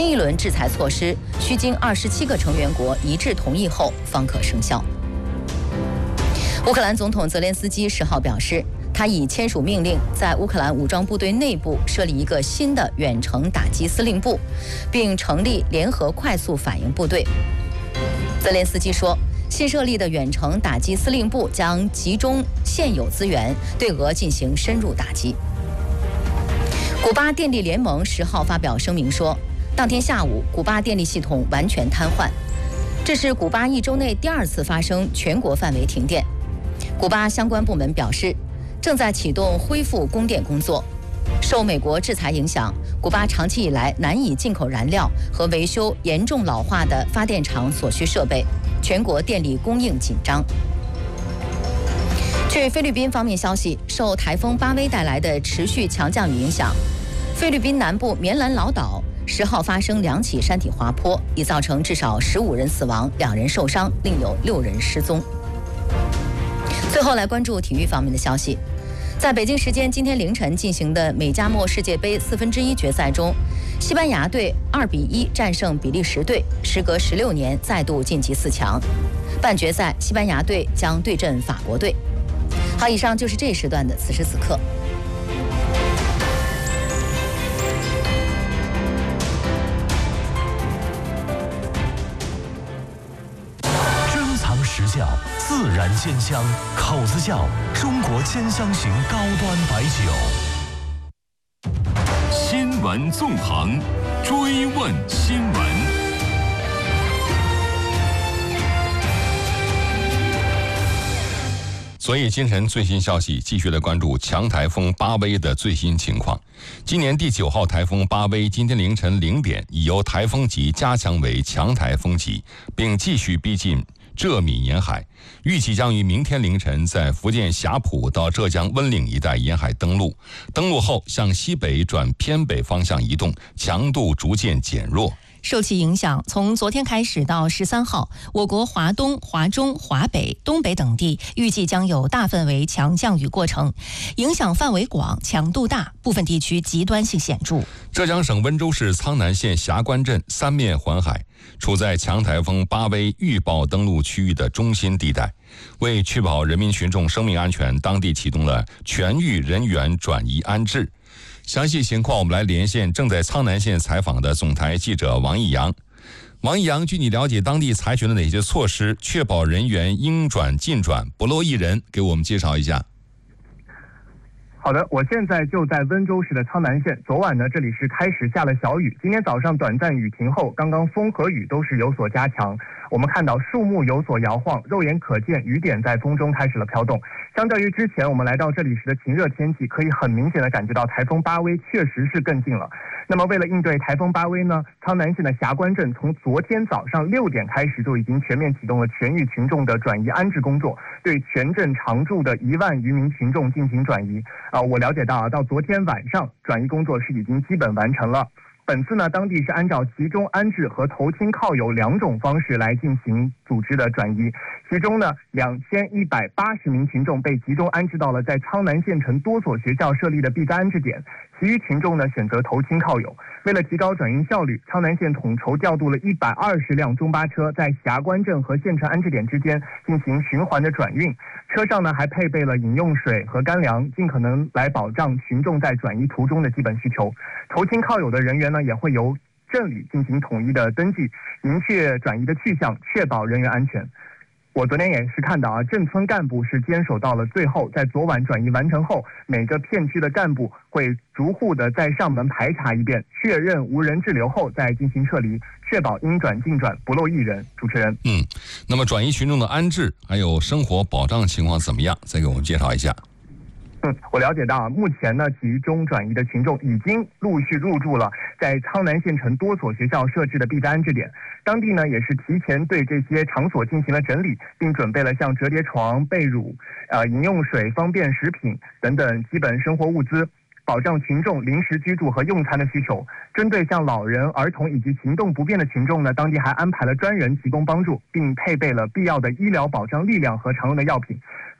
新一轮制裁措施需经27个成员国一致同意后方可生效。乌克兰总统泽连斯基10号表示，他已签署命令，在乌克兰武装部队内部设立一个新的远程打击司令部，并成立联合快速反应部队。泽连斯基说，新设立的远程打击司令部将集中现有资源，对俄进行深入打击。古巴电力联盟10号发表声明说，当天下午，古巴电力系统完全瘫痪，这是古巴1周内第2次发生全国范围停电。古巴相关部门表示，正在启动恢复供电工作。受美国制裁影响，古巴长期以来难以进口燃料和维修严重老化的发电厂所需设备，全国电力供应紧张。据菲律宾方面消息，受台风巴威带来的持续强降雨影响，菲律宾南部棉兰老岛10号发生2起山体滑坡，已造成至少15人死亡，2人受伤，另有6人失踪。最后来关注体育方面的消息。在北京时间今天凌晨进行的美加墨世界杯1/4决赛中，西班牙队2-1战胜比利时队，时隔16年再度晋级4强。半决赛，西班牙队将对阵法国队。好，以上就是这一时段的此时此刻。 珍藏实窖，自然鲜香，口子窖，中国千香型高端白酒。 新闻纵横，追问新闻。 所以今晨最新消息，继续来关注强台风巴威的最新情况。今年第9号台风巴威今天凌晨0点已由台风级加强为强台风级，并继续逼近浙闽沿海，预计将于明天凌晨在福建霞浦到浙江温岭一带沿海登陆，登陆后向西北转偏北方向移动，强度逐渐减弱。 受其影响，从昨天开始到13号，我国华东、华中、华北、东北等地预计将有大范围强降雨过程，影响范围广，强度大，部分地区极端性显著。 浙江省温州市苍南县霞关镇三面环海，处在强台风巴威预报登陆区域的中心地带。为确保人民群众生命安全，当地启动了全域人员转移安置。详细情况我们来连线正在苍南县采访的总台记者王毅阳。王毅阳，据你了解，当地采取了哪些措施，确保人员应转尽转，不漏一人？给我们介绍一下。 好的，我现在就在温州市的苍南县。昨晚呢，这里是开始下了小雨，今天早上短暂雨停后，刚刚风和雨都是有所加强。我们看到树木有所摇晃，肉眼可见雨点在风中开始了飘动。相较于之前我们来到这里时的晴热天气，可以很明显的感觉到台风巴威确实是更近了。那么为了应对台风巴威呢，苍南县的霞关镇从昨天早上6点开始就已经全面启动了全域群众的转移安置工作，对全镇常住的1万余名群众进行转移。我了解到到昨天晚上转移工作是已经基本完成了。本次呢，当地是按照集中安置和投亲靠友2种方式来进行组织的转移。其中呢，2180名群众被集中安置到了在苍南县城多所学校设立的避灾安置点，其余群众呢选择投亲靠友。为了提高转运效率，苍南县统筹调度了120辆中巴车，在霞关镇和县城安置点之间进行循环的转运。车上呢还配备了饮用水和干粮，尽可能来保障群众在转移途中的基本需求。投亲靠友的人员呢也会由镇里进行统一的登记，明确转移的去向，确保人员安全。我昨天也是看到镇村干部是坚守到了最后，在昨晚转移完成后，每个片区的干部会逐户的在上门排查一遍，确认无人滞留后再进行撤离，确保应转尽转，不漏一人。主持人， 那么转移群众的安置还有生活保障情况怎么样？再给我们介绍一下。 我了解到目前呢，集中转移的群众已经陆续入住了在苍南县城多所学校设置的避灾安置点。当地呢也是提前对这些场所进行了整理，并准备了像折叠床、被褥、饮用水、方便食品等等基本生活物资，保障群众临时居住和用餐的需求。针对像老人、儿童以及行动不便的群众呢，当地还安排了专人提供帮助，并配备了必要的医疗保障力量和常用的药品。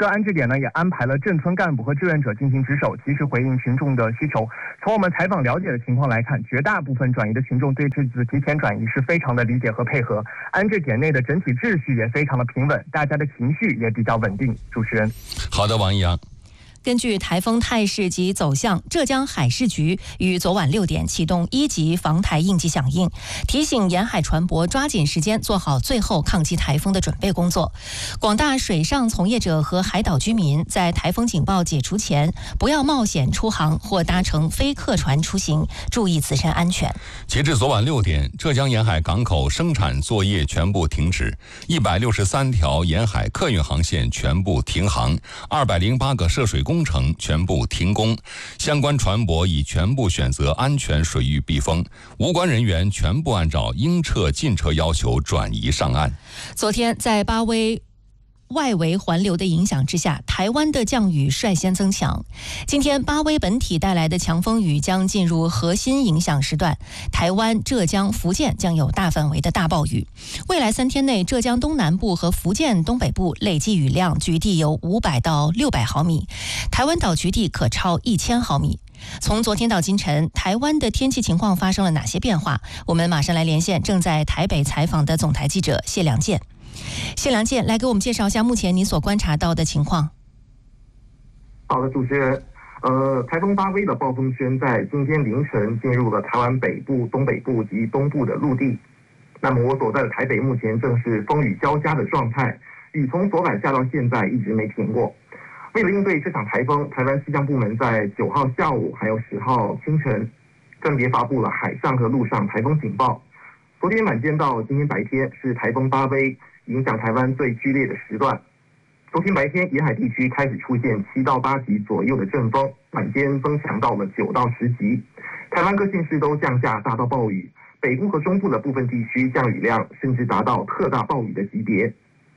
各安置点呢也安排了镇村干部和志愿者进行值守，及时回应群众的需求。从我们采访了解的情况来看，绝大部分转移的群众对这次提前转移是非常的理解和配合，安置点内的整体秩序也非常的平稳，大家的情绪也比较稳定。主持人， 好的，王一阳。 根据台风态势及走向，浙江海事局于昨晚6点启动1级防台应急响应，提醒沿海船舶抓紧时间做好最后抗击台风的准备工作。广大水上从业者和海岛居民在台风警报解除前，不要冒险出航或搭乘非客船出行，注意自身安全。 截至昨晚6点，浙江沿海港口生产作业全部停止，163条沿海客运航线全部停航，208个涉水工程全部停工，相关船舶已全部选择安全水域避风，无关人员全部按照应撤尽撤要求转移上岸。 昨天在巴威外围环流的影响之下，台湾的降雨率先增强。今天巴威本体带来的强风雨将进入核心影响时段，台湾、浙江、福建将有大范围的大暴雨。未来3天内，浙江东南部和福建东北部累计雨量局地有500到600毫米，台湾岛局地可超1000毫米。从昨天到今晨，台湾的天气情况发生了哪些变化？我们马上来连线正在台北采访的总台记者谢良健。谢良健，来给我们介绍一下目前你所观察到的情况。 好的，主持人，台风巴威的暴风圈在今天凌晨进入了台湾北部、东北部及东部的陆地。那么我所在的台北目前正是风雨交加的状态，雨从昨晚下到现在一直没停过。为了应对这场台风，台湾气象部门在9号下午还有10号清晨分别发布了海上和陆上台风警报。昨天晚间到今天白天是台风巴威影响台湾最剧烈的时段。昨天白天沿海地区开始出现7到8级左右的阵风，晚间增强到了9到10级。台湾各县市都降下大到暴雨，北部和中部的部分地区降雨量甚至达到特大暴雨的级别。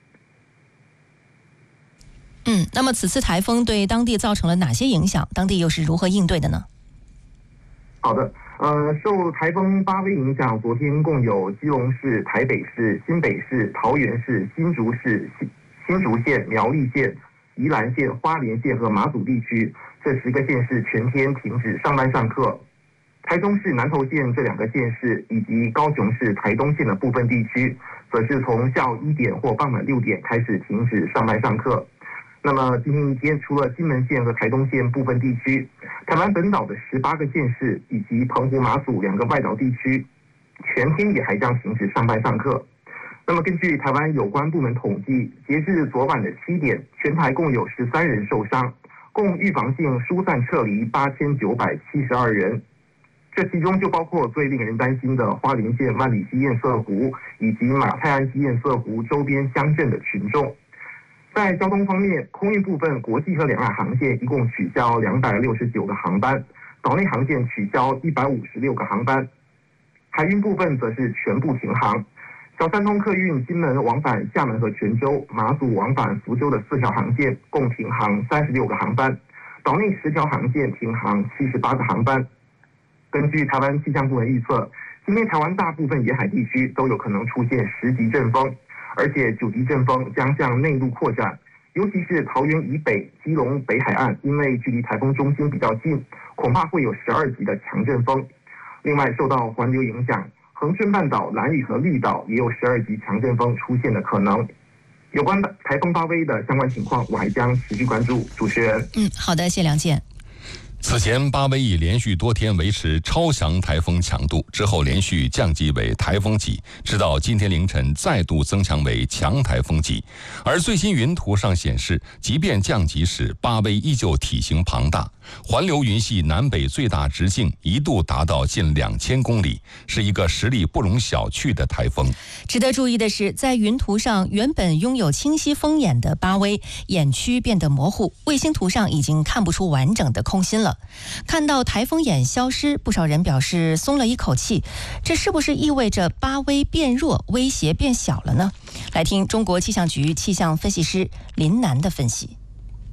那么此次台风对当地造成了哪些影响？当地又是如何应对的呢？ 好的，受台风巴威影响，昨天共有基隆市、台北市、新北市、桃园市、新竹市、新竹县、苗栗县、宜兰县、花莲县和马祖地区这10个县市全天停止上班上课。台中市南投县这2个县市以及高雄市台东县的部分地区，则是从下午1点或傍晚6点开始停止上班上课。那么今天一天，除了金门县和台东县部分地区，台湾本岛的18个县市以及澎湖、马祖2个外岛地区，全天也还将停止上班上课。那么根据台湾有关部门统计，截至昨晚的7点，全台共有13人受伤，共预防性疏散撤离8972人。这其中就包括最令人担心的花莲县万里溪堰塞湖以及马太安溪堰塞湖周边乡镇的群众。在交通方面，空运部分国际和两岸航线一共取消269个航班，岛内航线取消156个航班。海运部分则是全部停航。小三通客运金门往返厦门和泉州、马祖往返福州的4条航线共停航36个航班，岛内10条航线停航78个航班。根据台湾气象部门预测，今天台湾大部分沿海地区都有可能出现10级阵风，而且9级阵风将向内陆扩展，尤其是桃园以北、基隆北海岸，因为距离台风中心比较近，恐怕会有12级的强阵风。另外，受到环流影响，恒春半岛、兰屿和绿岛也有12级强阵风出现的可能。有关台风巴威的相关情况，我还将持续关注。主持人， 好的，谢良健。 此前，巴威已连续多天维持超强台风强度，之后连续降级为台风级，直到今天凌晨再度增强为强台风级。而最新云图上显示，即便降级时，巴威依旧体型庞大，环流云系南北最大直径一度达到近2000公里，是一个实力不容小觑的台风。 值得注意的是，在云图上原本拥有清晰风眼的巴威，眼区变得模糊，卫星图上已经看不出完整的空心了。看到台风眼消失，不少人表示松了一口气，这是不是意味着巴威变弱，威胁变小了呢？来听中国气象局气象分析师林楠的分析。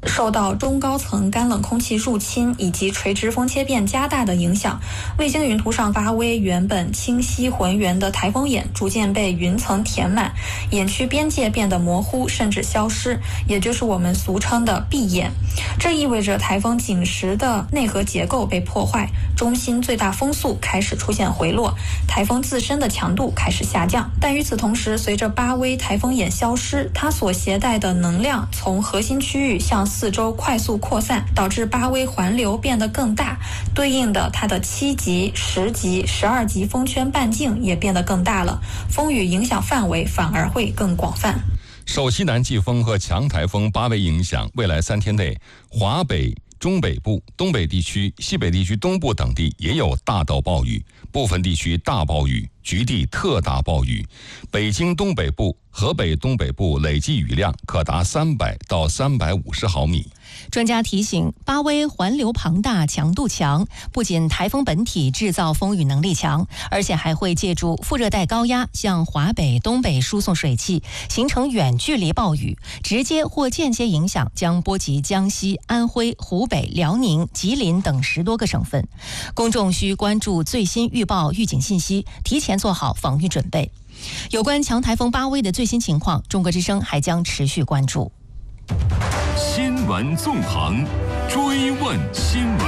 受到中高层干冷空气入侵以及垂直风切变加大的影响，卫星云图上发威原本清晰浑圆的台风眼逐渐被云层填满，眼区边界变得模糊甚至消失，也就是我们俗称的闭眼。这意味着台风紧实的内核结构被破坏，中心最大风速开始出现回落，台风自身的强度开始下降。但与此同时，随着巴威台风眼消失，它所携带的能量从核心区域向四周快速扩散，导致巴威环流变得更大，对应的它的7级、10级、12级风圈半径也变得更大了，风雨影响范围反而会更广泛。 受西南季风和强台风巴威影响，未来3天内，华北、中北部、东北地区、西北地区东部等地也有大到暴雨，部分地区大暴雨，局地特大暴雨。北京东北部、河北东北部累计雨量可达300到350毫米。 专家提醒，巴威环流庞大，强度强，不仅台风本体制造风雨能力强，而且还会借助副热带高压向华北、东北输送水汽，形成远距离暴雨，直接或间接影响将波及江西、安徽、湖北、辽宁、吉林等10多个省份。公众需关注最新预报预警信息，提前做好防御准备。有关强台风巴威的最新情况，中国之声还将持续关注。 新闻纵横，追问新闻。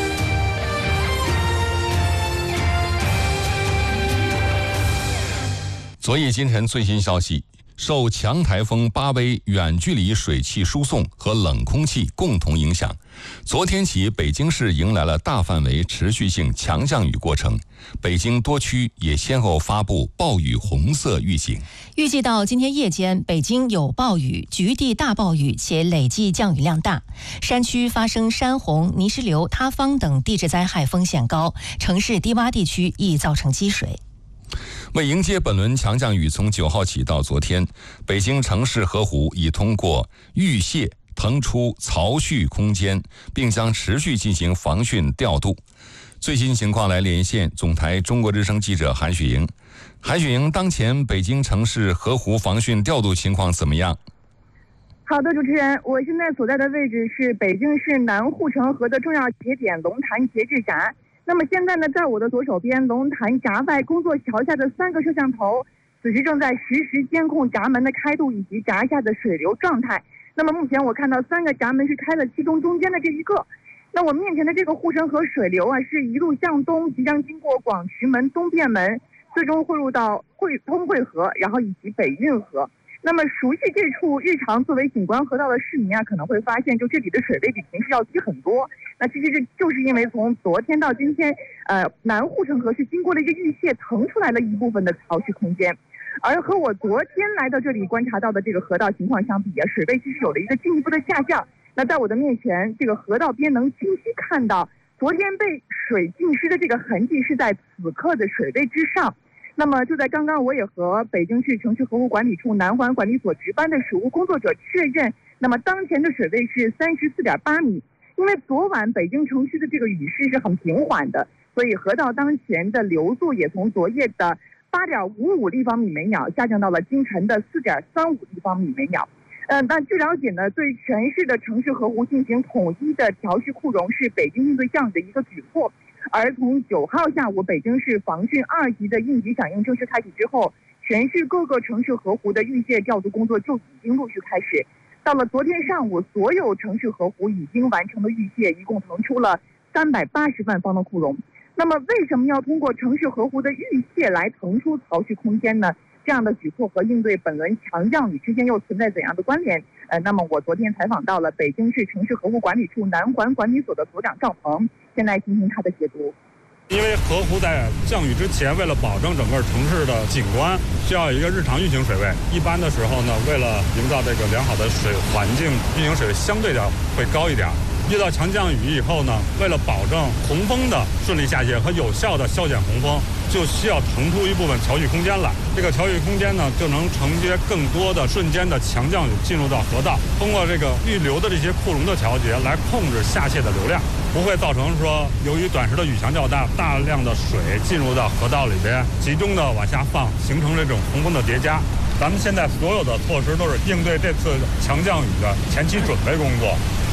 昨夜今晨最新消息，受强台风巴威远距离水汽输送和冷空气共同影响，昨天起北京市迎来了大范围持续性强降雨过程，北京多区也先后发布暴雨红色预警。 预计到今天夜间，北京有暴雨，局地大暴雨，且累计降雨量大。山区发生山洪、泥石流、塌方等地质灾害风险高，城市低洼地区易造成积水。 为迎接本轮强降雨，从9号起到昨天，北京城市河湖已通过预泄腾出槽蓄空间，并将持续进行防汛调度。最新情况来连线总台中国之声记者韩雪莹。韩雪莹，当前北京城市河湖防汛调度情况怎么样？ 好的，主持人，我现在所在的位置是北京市南护城河的重要节点龙潭节制闸。那么现在呢，在我的左手边，龙潭闸外工作桥下的3个摄像头，此时正在实时监控闸门的开度以及闸下的水流状态。那么目前我看到3个闸门是开了，其中中间的这一个。那我面前的这个护城河水流啊，是一路向东，即将经过广渠门、东便门，最终汇入到通惠河，然后以及北运河。那么熟悉这处日常作为景观河道的市民啊，可能会发现，就这里的水位比平时要低很多。那其实这就是因为从昨天到今天，南护城河是经过了一个预泄，腾出来了一部分的槽蓄空间。而和我昨天来到这里观察到的这个河道情况相比啊，水位其实有了一个进一步的下降。那在我的面前，这个河道边能清晰看到，昨天被水浸湿的这个痕迹是在此刻的水位之上。那么就在刚刚，我也和北京市城市河湖管理处南环管理所值班的水务工作者确认，那么当前的水位是34.8米。因为昨晚北京城区的这个雨势是很平缓的，所以河道当前的流速也从昨夜的8.55立方米每秒下降到了今晨的4.35立方米每秒。但据了解呢，对全市的城市河湖进行统一的调蓄库容是北京应对降雨的一个举措。而从9号下午北京市防汛2级的应急响应正式开启之后，全市各个城市河湖的预泄调度工作就已经陆续开始。到了昨天上午，所有城市河湖已经完成了预泄，一共腾出了380万方的库容。那么为什么要通过城市河湖的预泄来腾出槽蓄空间呢？这样的举措和应对本轮强降雨之间又存在怎样的关联？那么我昨天采访到了北京市城市河湖管理处南环管理所的所长赵鹏，现在听听他的解读。 因为河湖在降雨之前，为了保证整个城市的景观，需要一个日常运行水位。一般的时候呢，为了营造这个良好的水环境，运行水位相对的会高一点。遇到强降雨以后呢，为了保证洪峰的顺利下泄和有效的消减洪峰，就需要腾出一部分槽蓄空间来。这个槽蓄空间呢，就能承接更多的瞬间的强降雨进入到河道，通过这个预流的这些库容的调节来控制下泄的流量，不会造成说由于短时的雨强较大，大量的水进入到河道里边，集中的往下放，形成这种洪峰的叠加。咱们现在所有的措施都是应对这次强降雨的前期准备工作。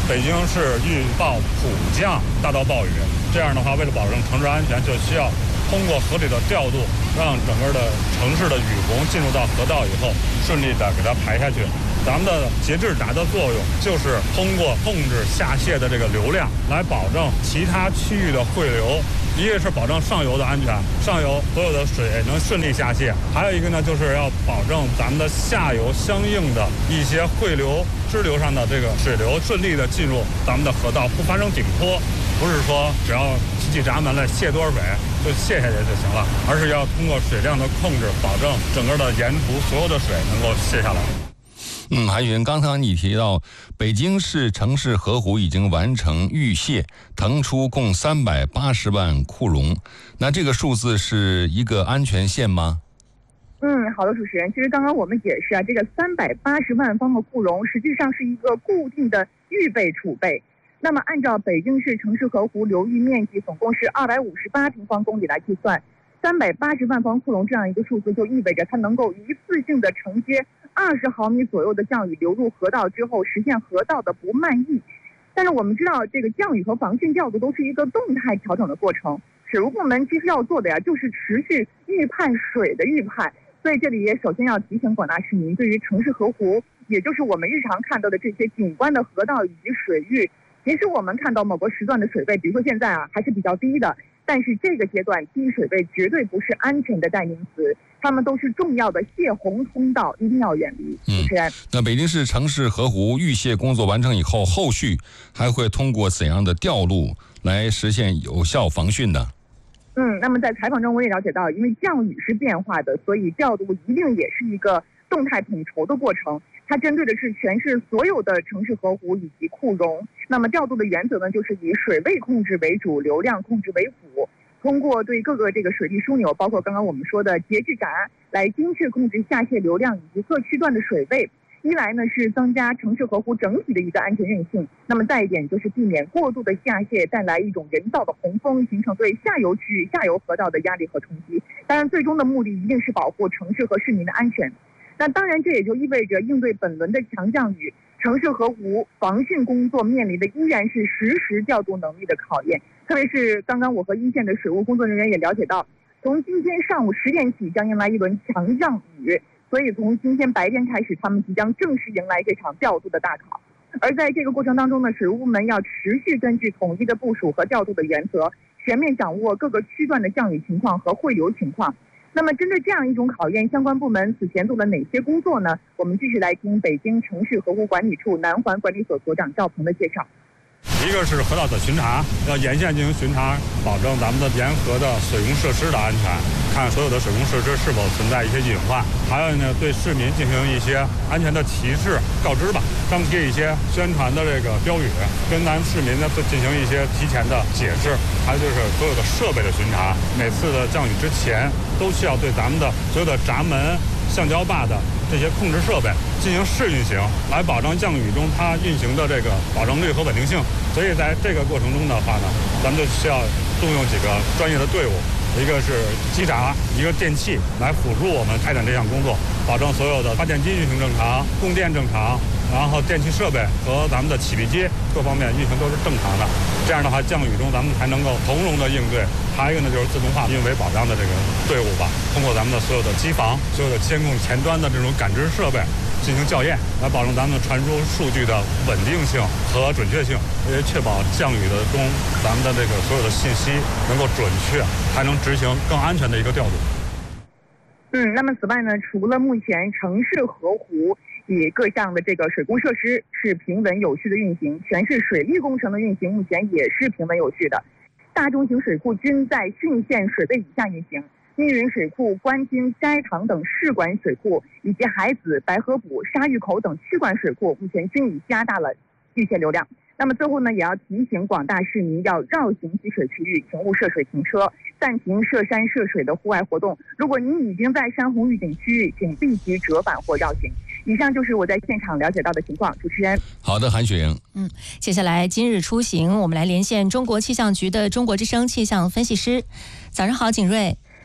北京市预报普降大到暴雨。这样的话，为了保证城市安全，就需要通过合理的调度，让整个的城市的雨洪进入到河道以后，顺利的给它排下去。咱们的节制闸的作用就是通过控制下泄的这个流量，来保证其他区域的汇流。一个是保证上游的安全，上游所有的水能顺利下泄；还有一个呢，就是要保证咱们的下游相应的一些汇流、支流上的这个水流顺利的进入咱们的河道，不发生顶坡。不是说只要提起闸门来泄多少水就泄下去就行了，而是要通过水量的控制，保证整个的沿途所有的水能够泄下来。 韩云，刚才你提到北京市城市河湖已经完成预泄，腾出共380万库容，那这个数字是一个安全线吗？ 好的，主持人，其实刚刚我们解释这个380万方的库容实际上是一个固定的预备储备。那么按照北京市城市河湖流域面积总共是258平方公里来计算，380万方库容这样一个数字，就意味着它能够一次性的承接20毫米左右的降雨流入河道之后，实现河道的不漫溢。但是我们知道，这个降雨和防汛调度都是一个动态调整的过程，水务部门其实要做的就是持续预判水的预判。所以这里也首先要提醒广大市民，对于城市河湖，也就是我们日常看到的这些景观的河道以及水域，即使我们看到某个时段的水位，比如说现在还是比较低的，但是这个阶段低水位绝对不是安全的代名词，它们都是重要的泄洪通道，一定要远离。主持人， 那北京市城市河湖预泄工作完成以后，后续还会通过怎样的调路来实现有效防汛呢？ 那么在采访中我也了解到，因为降雨是变化的，所以调度一定也是一个动态统筹的过程。它针对的是全市所有的城市河湖以及库容。那么调度的原则呢，就是以水位控制为主，流量控制为辅。通过对各个这个水利枢纽，包括刚刚我们说的节制闸，来精确控制下泄流量以及各区段的水位。一来呢是增加城市河湖整体的一个安全韧性，那么再一点就是避免过度的下泄带来一种人造的洪峰，形成对下游区域、下游河道的压力和冲击。当然，最终的目的一定是保护城市和市民的安全。那当然，这也就意味着应对本轮的强降雨，城市河湖防汛工作面临的依然是实时调度能力的考验。特别是刚刚我和一线的水务工作人员也了解到，从今天上午10点起将迎来一轮强降雨。所以从今天白天开始，他们即将正式迎来这场调度的大考。而在这个过程当中呢，水务部门要持续根据统一的部署和调度的原则，全面掌握各个区段的降雨情况和汇流情况。那么针对这样一种考验，相关部门此前做了哪些工作呢？我们继续来听北京城市河湖管理处南环管理所所长赵鹏的介绍。 一个是河道的巡查，要沿线进行巡查，保证咱们的沿河的水工设施的安全，看所有的水工设施是否存在一些隐患。还有呢，对市民进行一些安全的提示告知吧，张贴一些宣传的这个标语，跟咱市民呢进行一些提前的解释。还有就是所有的设备的巡查，每次的降雨之前都需要对咱们的所有的闸门、橡胶坝的这些控制设备进行试运行，来保障降雨中它运行的这个保证率和稳定性。所以在这个过程中的话呢，咱们就需要动用几个专业的队伍，一个是机闸，一个电气来辅助我们开展这项工作，保证所有的发电机运行正常，供电正常，然后电气设备和咱们的起闭机各方面运行都是正常的。这样的话，降雨中咱们才能够从容的应对。还有一个呢，就是自动化运维保障的这个队伍吧，通过咱们的所有的机房、所有的监控前端的这种感知设备进行校验，来保证咱们传输数据的稳定性和准确性，也确保降雨的中咱们的这个所有的信息能够准确，还能执行更安全的一个调度。 那么此外呢，除了目前城市河湖以各项的这个水工设施是平稳有序的运行，全市水利工程的运行目前也是平稳有序的。大中型水库均在汛限水位以下运行，密云水库、关津、斋堂等市管水库，以及海子、白河堡、沙峪口等区管水库，目前均已加大了预泄流量。那么最后呢，也要提醒广大市民要绕行积水区域，请勿涉水停车，暂停涉山涉水的户外活动。如果您已经在山洪预警区域，请立即折返或绕行。以上就是我在现场了解到的情况。主持人， 好的，韩雪莹。 接下来今日出行，我们来连线中国气象局的中国之声气象分析师。早上好，景睿。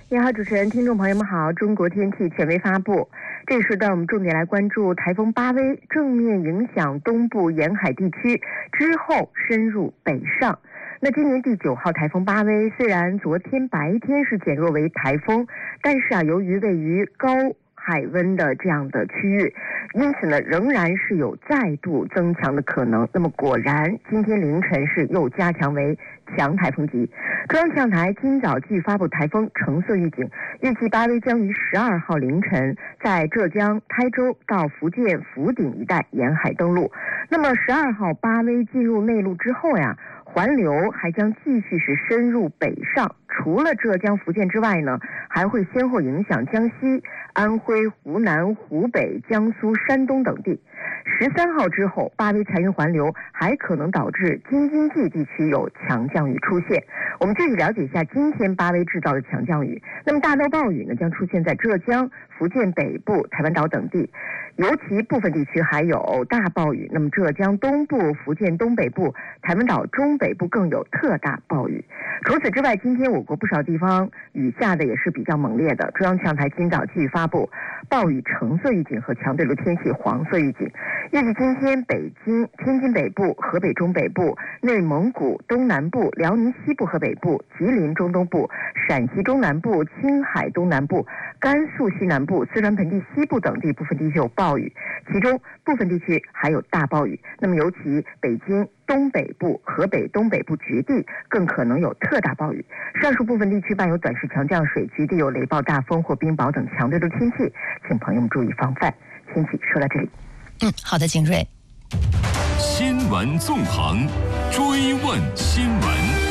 你好，主持人，听众朋友们好。中国天气权威发布，这个时段我们重点来关注台风巴威正面影响东部沿海地区之后深入北上。那今年第9号台风巴威虽然昨天白天是减弱为台风，但是由于位于高海温的这样的区域，因此呢仍然是有再度增强的可能。那么果然今天凌晨是又加强为强台风级。中央气象台今早继续发布台风橙色预警，预计巴威将于12号凌晨在浙江台州到福建福鼎一带沿海登陆。那么12号巴威进入内陆之后呀，环流还将继续是深入北上，除了浙江、福建之外呢，还会先后影响江西、安徽、湖南、湖北、江苏、山东等地。13号之后，巴威残余环流还可能导致京津冀地区有强降雨出现。我们具体了解一下今天巴威制造的强降雨。那么大到暴雨呢，将出现在浙江、福建北部、台湾岛等地，尤其部分地区还有大暴雨。那么浙江东部、福建东北部、台湾岛中北部更有特大暴雨。除此之外，今天我国不少地方雨下的也是比较猛烈的。中央气象台今早继续发布暴雨橙色预警和强对流天气黄色预警。预计今天北京、天津北部、河北中北部、内蒙古东南部、辽宁西部和北部、吉林中东部、陕西中南部、青海东南部、甘肃西南部、四川盆地西部等地部分地区有暴雨，其中部分地区还有大暴雨。那么尤其北京东北部、河北东北部局地更可能有特大暴雨。上述部分地区伴有短时强降水，局地有雷暴、大风或冰雹等强对流天气，请朋友们注意防范。天气说到这里。 好的，景睿。 新闻纵横，追问新闻。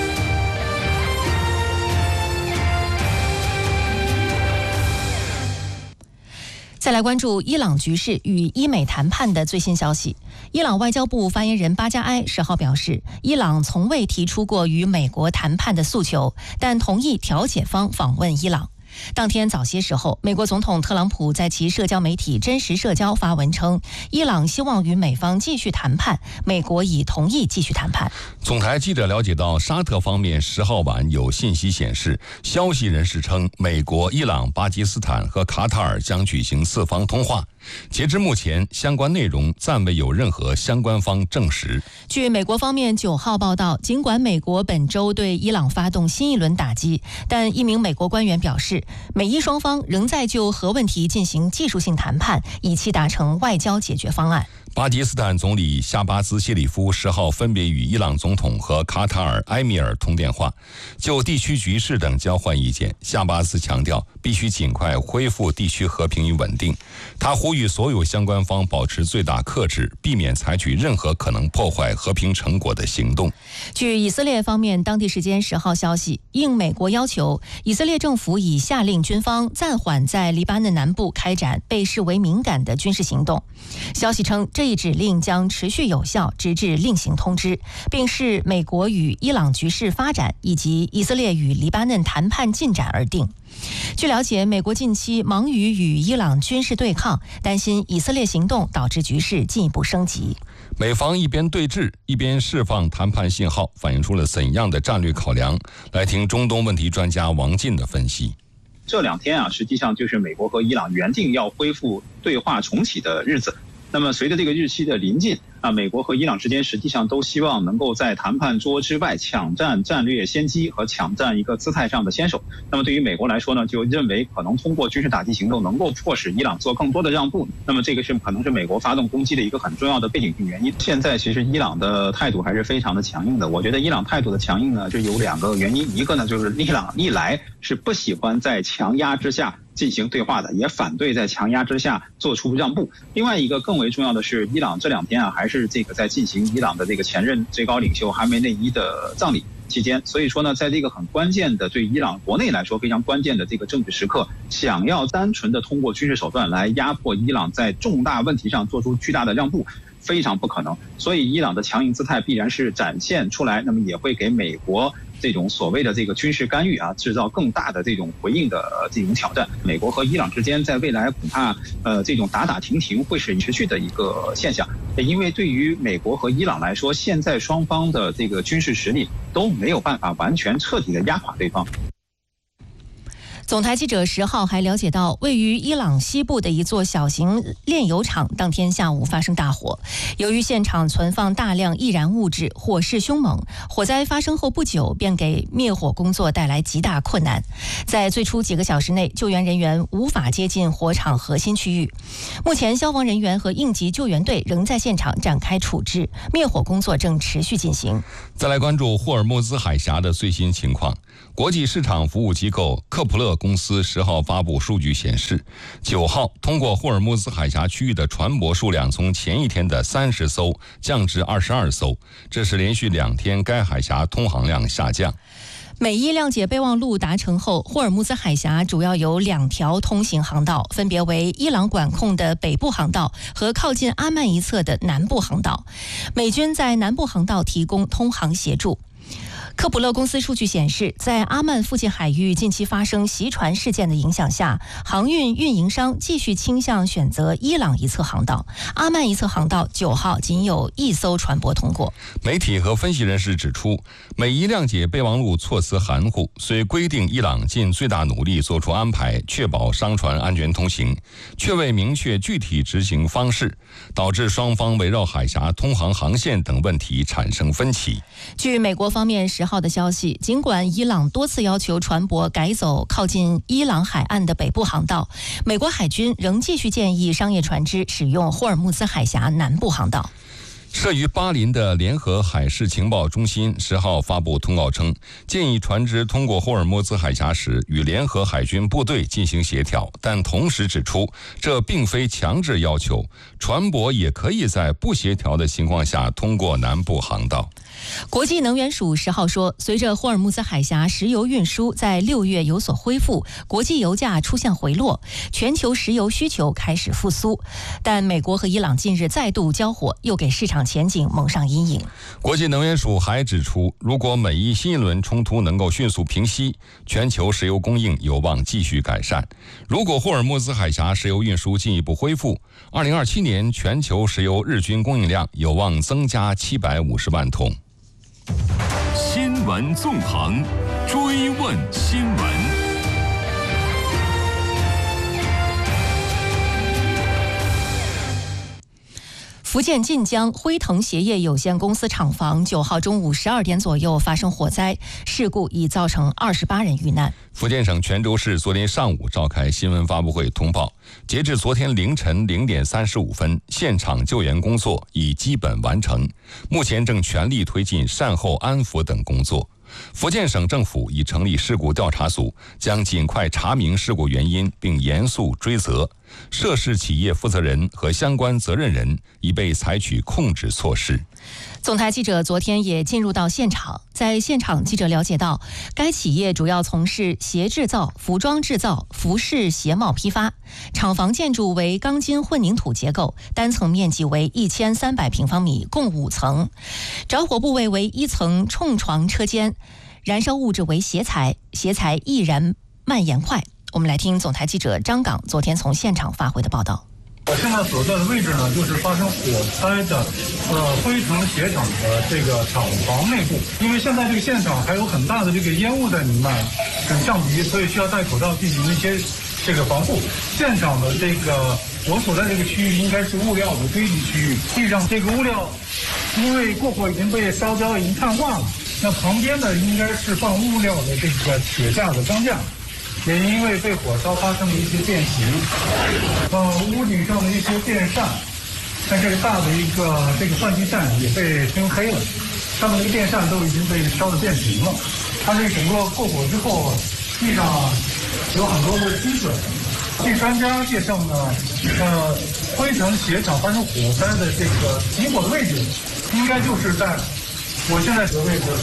再来关注伊朗局势与伊美谈判的最新消息。伊朗外交部发言人巴加埃10号表示，伊朗从未提出过与美国谈判的诉求，但同意调解方访问伊朗。当天早些时候，美国总统特朗普在其社交媒体真实社交发文称，伊朗希望与美方继续谈判，美国已同意继续谈判。 总台记者了解到，沙特方面10号晚有信息显示，消息人士称，美国、伊朗、巴基斯坦和卡塔尔将举行4方通话。截至目前，相关内容暂未有任何相关方证实。 据美国方面9号报道，尽管美国本周对伊朗发动新一轮打击，但一名美国官员表示，美伊双方仍在就核问题进行技术性谈判，以期达成外交解决方案。 巴基斯坦总理夏巴兹谢里夫10号分别与伊朗总统和卡塔尔埃米尔通电话，就地区局势等交换意见。夏巴兹强调，必须尽快恢复地区和平与稳定。他呼吁所有相关方保持最大克制，避免采取任何可能破坏和平成果的行动。 据以色列方面当地时间10号消息，应美国要求，以色列政府已下令军方暂缓在黎巴嫩南部开展被视为敏感的军事行动。消息称，这一指令将持续有效，直至另行通知，并视美国与伊朗局势发展以及以色列与黎巴嫩谈判进展而定。据了解，美国近期忙于与伊朗军事对抗，担心以色列行动导致局势进一步升级。 美方一边对峙，一边释放谈判信号，反映出了怎样的战略考量？来听中东问题专家王进的分析。 这2天实际上就是美国和伊朗原定要恢复对话重启的日子。那么随着这个日期的临近，美国和伊朗之间实际上都希望能够在谈判桌之外抢占战略先机和抢占一个姿态上的先手。那么对于美国来说呢，就认为可能通过军事打击行动能够迫使伊朗做更多的让步。那么这个可能是美国发动攻击的一个很重要的背景性原因。现在其实伊朗的态度还是非常的强硬的。我觉得伊朗态度的强硬呢，就有2个原因。一个呢，就是伊朗历来是不喜欢在强压之下进行对话的，也反对在强压之下做出让步。另外一个更为重要的是，伊朗这2天还是在进行伊朗的这个前任最高领袖哈梅内伊的葬礼期间，所以说呢，在这个很关键的对伊朗国内来说非常关键的这个政治时刻，想要单纯的通过军事手段来压迫伊朗在重大问题上做出巨大的让步，非常不可能。所以伊朗的强硬姿态必然是展现出来，那么也会给美国这种所谓的这个军事干预制造更大的这种回应的这种挑战。美国和伊朗之间在未来恐怕这种打打停停会是持续的一个现象，因为对于美国和伊朗来说，现在双方的这个军事实力都没有办法完全彻底的压垮对方。 总台记者10号还了解到，位于伊朗西部的一座小型炼油厂当天下午发生大火，由于现场存放大量易燃物质，火势凶猛，火灾发生后不久便给灭火工作带来极大困难。在最初几个小时内，救援人员无法接近火场核心区域。目前消防人员和应急救援队仍在现场展开处置，灭火工作正持续进行。 再来关注霍尔木兹海峡的最新情况。国际市场服务机构克普勒公司10号发布数据显示，9号通过霍尔木兹海峡区域的船舶数量从前一天的30艘降至22艘，这是连续2天该海峡通航量下降。 美伊谅解备忘录达成后，霍尔木兹海峡主要有2条通行航道，分别为伊朗管控的北部航道和靠近阿曼一侧的南部航道。美军在南部航道提供通航协助。科普勒公司数据显示，在阿曼附近海域近期发生袭船事件的影响下，航运运营商继续倾向选择伊朗一侧航道。阿曼一侧航道9号仅有1艘船舶通过。 媒体和分析人士指出，美伊谅解备忘录措辞含糊，虽规定伊朗尽最大努力做出安排，确保商船安全通行，却未明确具体执行方式，导致双方围绕海峡通航航线等问题产生分歧。 据美国方面10号的消息，尽管伊朗多次要求船舶改走靠近伊朗海岸的北部航道，美国海军仍继续建议商业船只使用霍尔木兹海峡南部航道。 设于巴林的联合海事情报中心10号发布通告称，建议船只通过霍尔木兹海峡时与联合海军部队进行协调，但同时指出这并非强制要求，船舶也可以在不协调的情况下通过南部航道。 国际能源署10号说，随着霍尔木兹海峡石油运输在6月有所恢复，国际油价出现回落，全球石油需求开始复苏。但美国和伊朗近日再度交火，又给市场前景蒙上阴影。 国际能源署还指出，如果美伊新一轮冲突能够迅速平息，全球石油供应有望继续改善。如果霍尔木兹海峡石油运输进一步恢复，2027年全球石油日均供应量有望增加750万桶。 新闻纵横，追问新闻。 福建晋江辉腾鞋业有限公司厂房9号中午12点左右发生火灾，事故已造成28人遇难。 福建省泉州市昨天上午召开新闻发布会通报，截至昨天凌晨0点35分，现场救援工作已基本完成，目前正全力推进善后安抚等工作。福建省政府已成立事故调查组，将尽快查明事故原因并严肃追责，涉事企业负责人和相关责任人已被采取控制措施。 总台记者昨天也进入到现场，在现场记者了解到，该企业主要从事鞋制造、服装制造、服饰鞋帽批发，厂房建筑为钢筋混凝土结构，单层面积为1300平方米，共5层，着火部位为1层冲床车间，燃烧物质为鞋材，鞋材易燃蔓延快。我们来听总台记者张岗昨天从现场发回的报道。 我现在所在的位置呢，就是发生火灾的辉腾鞋厂的这个厂房内部。因为现在这个现场还有很大的这个烟雾在弥漫，很呛鼻，所以需要戴口罩进行一些这个防护。现场的这个我所在这个区域应该是物料的堆积区域，地上这个物料因为过火已经被烧焦，已经碳化了。那旁边的应该是放物料的这个铁架的钢架。也因为被火烧发生了一些变形，屋顶上的一些电扇，像这个大的一个这个换气扇也被熏黑了，上面的电扇都已经被烧得变形了。它这整个过火之后，地上有很多的积水。据专家介绍呢，辉腾鞋厂发生火灾的这个起火的位置，应该就是在我现在的位置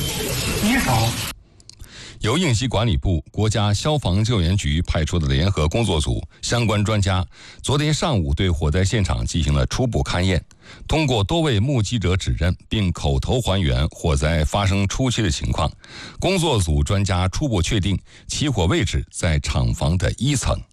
1厂。 由应急管理部、国家消防救援局派出的联合工作组相关专家昨天上午对火灾现场进行了初步勘验，通过多位目击者指认并口头还原火灾发生初期的情况，工作组专家初步确定起火位置在厂房的1层。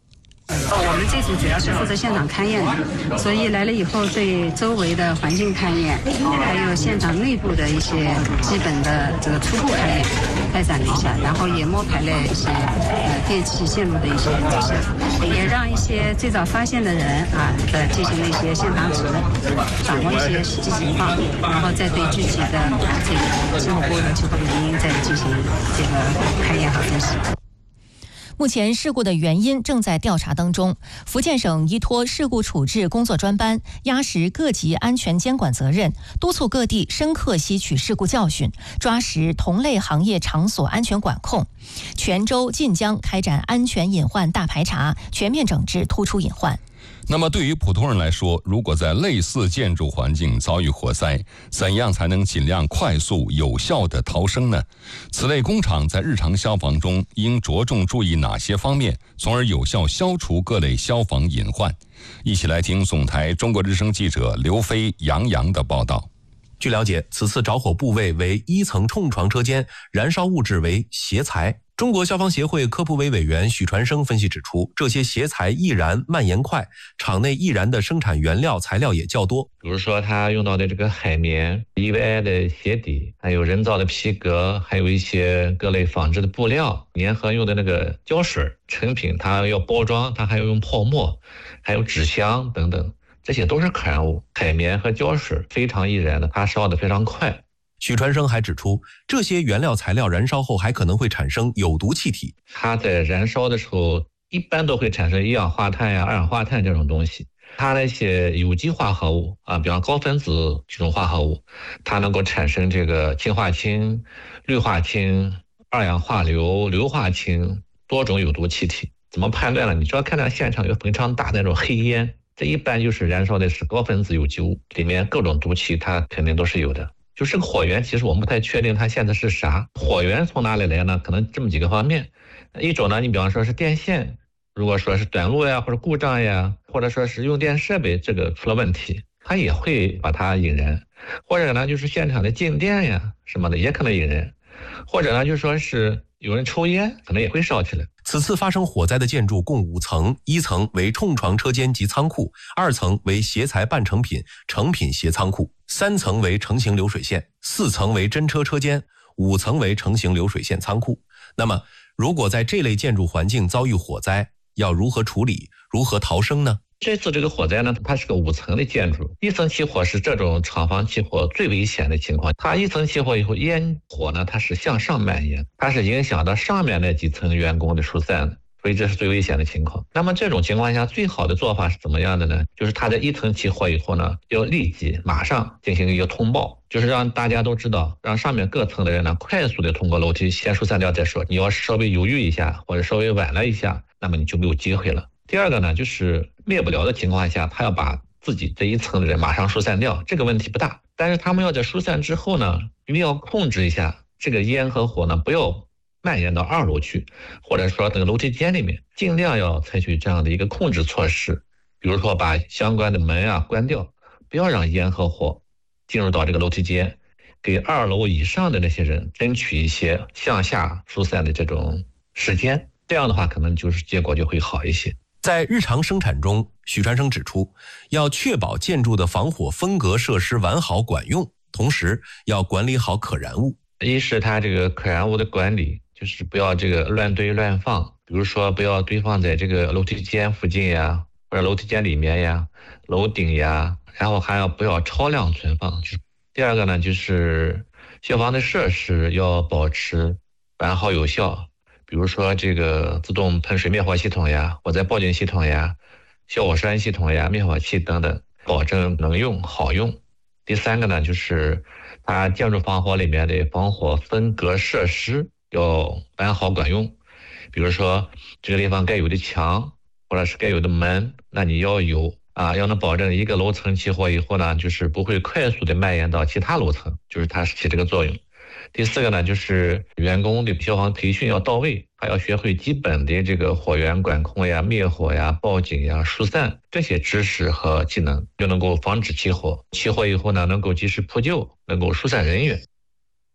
我们这组主要是负责现场勘验的，所以来了以后对周围的环境勘验，还有现场内部的一些基本的这个初步勘验开展了一下，然后也摸排了一些电气线路的一些维修，也让一些最早发现的人进行了一些现场指认，掌握一些实际情况，然后再对具体的这个事故的气候原因再进行这个勘验和分析。 目前事故的原因正在调查当中。福建省依托事故处置工作专班，压实各级安全监管责任，督促各地深刻吸取事故教训，抓实同类行业场所安全管控。泉州、晋江开展安全隐患大排查，全面整治突出隐患。 那么对于普通人来说，如果在类似建筑环境遭遇火灾，怎样才能尽量快速有效地逃生呢？此类工厂在日常消防中应着重注意哪些方面，从而有效消除各类消防隐患？一起来听总台中国之声记者刘飞、杨洋的报道。 据了解，此次着火部位为1层冲床车间，燃烧物质为鞋材。中国消防协会科普委委员许传生分析指出，这些鞋材易燃蔓延快，厂内易燃的生产原料材料也较多。 比如说它用到的这个海绵、EVA 的鞋底，还有人造的皮革，还有一些各类纺织的布料，粘合用的那个胶水成品，它要包装，它还要用泡沫，还有纸箱等等，这些都是可燃物。海绵和胶水非常易燃的，它烧得非常快。 许传生还指出，这些原料材料燃烧后还可能会产生有毒气体。 它在燃烧的时候一般都会产生一氧化碳呀、二氧化碳这种东西。它那些有机化合物比方高分子这种化合物，它能够产生这个氢化氢、氯化氢、二氧化硫、硫化氢多种有毒气体。怎么判断呢？你只要看到现场有非常大的那种黑烟，这一般就是燃烧的是高分子有机物，里面各种毒气它肯定都是有的。就是个火源，其实我们不太确定它现在是啥。火源从哪里来呢？可能这么几个方面。一种呢，你比方说是电线，如果说是短路呀，或者故障呀，或者说是用电设备这个出了问题，它也会把它引燃。或者呢，就是现场的静电呀什么的也可能引燃。或者呢，就说是有人抽烟，可能也会烧起来。 此次发生火灾的建筑共5层，1层为冲床车间及仓库，2层为鞋材半成品、成品鞋仓库，3层为成型流水线，4层为真车车间，5层为成型流水线仓库。那么，如果在这类建筑环境遭遇火灾，要如何处理、如何逃生呢？ 这次这个火灾呢，它是个5层的建筑，1层起火是这种厂房起火最危险的情况。它1层起火以后，烟火呢它是向上蔓延，它是影响到上面那几层员工的疏散的，所以这是最危险的情况。那么这种情况下，最好的做法是怎么样的呢？就是它在1层起火以后呢，要立即马上进行一个通报，就是让大家都知道，让上面各层的人呢快速的通过楼梯先疏散掉再说。你要稍微犹豫一下，或者稍微晚了一下，那么你就没有机会了。第二个呢，就是灭不了的情况下，他要把自己这1层的人马上疏散掉，这个问题不大。但是他们要在疏散之后呢，一定要控制一下这个烟和火呢，不要蔓延到2楼去，或者说这个楼梯间里面，尽量要采取这样的一个控制措施，比如说把相关的门关掉，不要让烟和火进入到这个楼梯间，给2楼以上的那些人争取一些向下疏散的这种时间，这样的话可能就是结果就会好一些。 在日常生产中，许传生指出，要确保建筑的防火分隔设施完好管用，同时要管理好可燃物。 一是它这个可燃物的管理，就是不要这个乱堆乱放，比如说不要堆放在这个楼梯间附近呀，或者楼梯间里面呀、楼顶呀，然后还要不要超量存放。第二个呢，就是消防的设施要保持完好有效。比如说这个自动喷水灭火系统呀、火灾报警系统呀、消火栓系统呀、灭火器等等，保证能用好用。第三个呢，就是它建筑防火里面的防火分隔设施要完好管用。比如说这个地方该有的墙或者是该有的门，那你要有要能保证一个楼层起火以后呢，就是不会快速的蔓延到其他楼层，就是它起这个作用。第四个呢，就是员工的消防培训要到位，还要学会基本的这个火源管控呀、灭火呀、报警呀、疏散这些知识和技能，就能够防止起火。起火以后呢，能够及时扑救，能够疏散人员。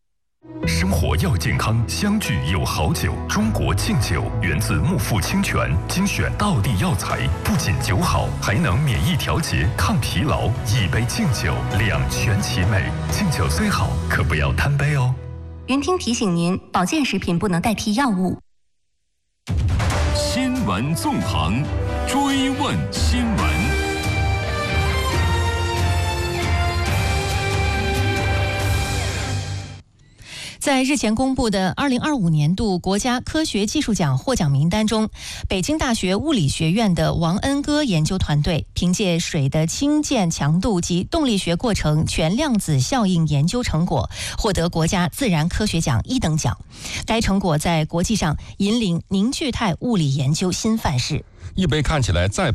生活要健康，相聚有好酒。中国敬酒源自木富清泉，精选道地药材，不仅酒好，还能免疫调节、抗疲劳。一杯敬酒，两全其美。敬酒虽好，可不要贪杯哦。 云听提醒您，保健食品不能代替药物。 新闻纵横，追问新闻。 在日前公布的2025年度国家科学技术奖获奖名单中，北京大学物理学院的王恩歌研究团队凭借水的氢键强度及动力学过程全量子效应研究成果，获得国家自然科学奖1等奖。该成果在国际上引领凝聚态物理研究新范式。 一杯看起来再